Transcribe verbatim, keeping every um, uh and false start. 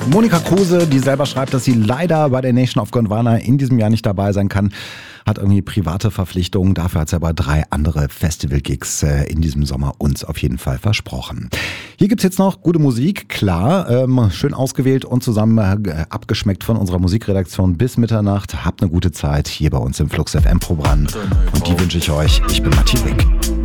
Monika Kruse, die selber schreibt, dass sie leider bei der Nation of Gondwana in diesem Jahr nicht dabei sein kann. Hat irgendwie private Verpflichtungen. Dafür hat sie aber drei andere Festival-Gigs äh, in diesem Sommer uns auf jeden Fall versprochen. Hier gibt's jetzt noch gute Musik, klar, ähm, schön ausgewählt und zusammen äh, abgeschmeckt von unserer Musikredaktion bis Mitternacht. Habt eine gute Zeit hier bei uns im Flux F M Programm. Und die wünsche ich euch. Ich bin Matti Wick.